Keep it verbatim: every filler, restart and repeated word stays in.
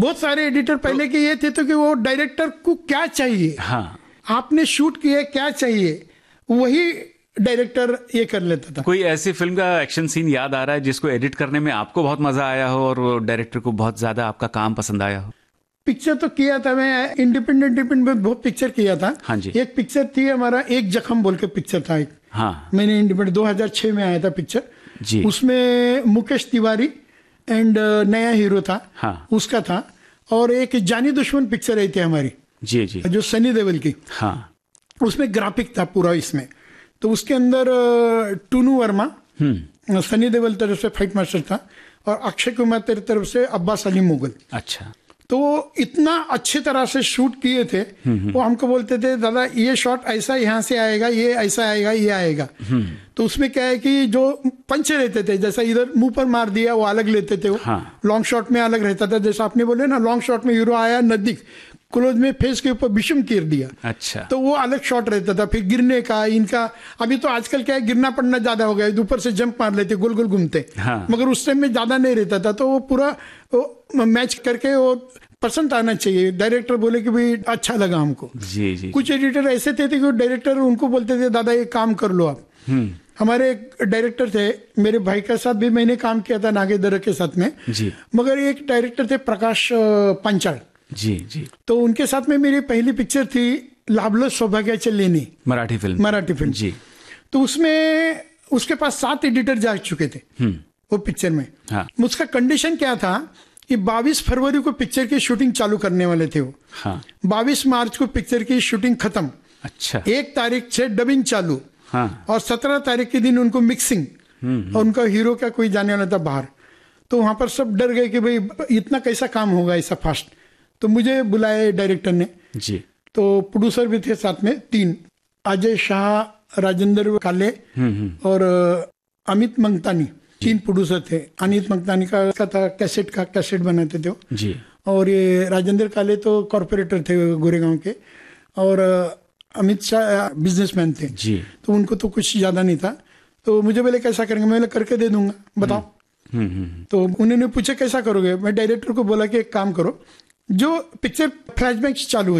बहुत सारे एडिटर पहले के ये थे तो कि वो डायरेक्टर को क्या चाहिए, हाँ, आपने शूट किया क्या चाहिए, वही डायरेक्टर ये कर लेता था। कोई ऐसी फिल्म का एक्शन सीन याद आ रहा है जिसको एडिट करने में आपको बहुत मजा आया हो और डायरेक्टर को बहुत ज्यादा आपका काम पसंद आया हो? पिक्चर तो किया था मैं, इंडिपेंडेंट इंडिपेंडेंट में बहुत पिक्चर किया था। हाँ जी। एक पिक्चर थी हमारा एक जख्म बोल के पिक्चर था एक, हाँ, मैंने इंडिपेंडेंट दो हज़ार छह में आया था पिक्चर जी। उसमें मुकेश तिवारी एंड नया हीरो था, हाँ, उसका था। और एक जानी दुश्मन पिक्चर आई थी हमारी, जी जी, जो सनी देओल की, हाँ, उसमें ग्राफिक था पूरा इसमें। तो उसके अंदर टूनू वर्मा सनी देओल तरफ से फाइट मास्टर था और अक्षय कुमार तेरी तरफ से अब्बास अली मुगल। अच्छा, तो वो इतना अच्छी तरह से शूट किए थे, वो हमको बोलते थे दादा ये शॉट ऐसा यहाँ से आएगा, ये ऐसा आएगा, ये आएगा। तो उसमें क्या है कि जो पंच रहते थे, जैसा इधर मुंह पर मार दिया वो अलग लेते थे, वो हाँ, लॉन्ग शॉट में अलग रहता था। जैसा आपने बोले ना, लॉन्ग शॉट में हीरो आया नजदीक, क्लोज में फेस के ऊपर विषम कीर दिया, अच्छा, तो वो अलग शॉट रहता था। फिर गिरने का इनका, अभी तो आजकल क्या है गिरना पड़ना ज्यादा हो गया, ऊपर से जंप मार लेते, गोल गोल घूमते, हाँ, मगर उस टाइम में ज्यादा नहीं रहता था। तो वो पूरा मैच करके वो पसंद आना चाहिए, डायरेक्टर बोले कि भाई अच्छा लगा हमको। जी जी, कुछ एडिटर ऐसे थे, थे कि डायरेक्टर उनको बोलते थे दादा ये काम कर लो आप। हमारे एक डायरेक्टर थे, मेरे भाई के साथ भी मैंने काम किया था नागेंद्र के साथ में जी, मगर एक डायरेक्टर थे प्रकाश पांचाल, जी जी, तो उनके साथ में मेरी पहली पिक्चर थी लाभलं सौभाग्याचे लेणी, मराठी फिल्म, मराठी फिल्म जी। तो उसमें उसके पास सात एडिटर जा चुके थे वो पिक्चर में। हाँ, उसका कंडीशन क्या था कि बाईस फरवरी को पिक्चर की शूटिंग चालू करने वाले थे वो, हाँ, बाईस मार्च को पिक्चर की शूटिंग खत्म, अच्छा, एक तारीख से डबिंग चालू, हाँ, और सत्रह तारीख के दिन उनको मिक्सिंग, और उनका हीरो क्या कोई जाने वाला था बाहर। तो वहां पर सब डर गए कि भाई इतना कैसा काम होगा ऐसा फास्ट। तो मुझे बुलाए डायरेक्टर ने जी, तो प्रोड्यूसर भी थे साथ में तीन, अजय शाह, राजेंद्र काले और अमित मंगतानी, तीन प्रोड्यूसर थे। अमित मंगतानी का, का था कैसेट का, कैसेट बनाते थे जी, और ये राजेंद्र काले तो कॉर्पोरेटर थे गोरेगांव के, और अमित शाह बिजनेसमैन थे जी। तो उनको तो कुछ ज्यादा नहीं था। तो मुझे बोले कैसा करेंगे, मैं बोला करके दे दूंगा, बताओ। तो उन्होंने पूछा कैसा करोगे, मैं डायरेक्टर को बोला कि एक काम करो, जो पिक्चर फ्लैशबैक चालू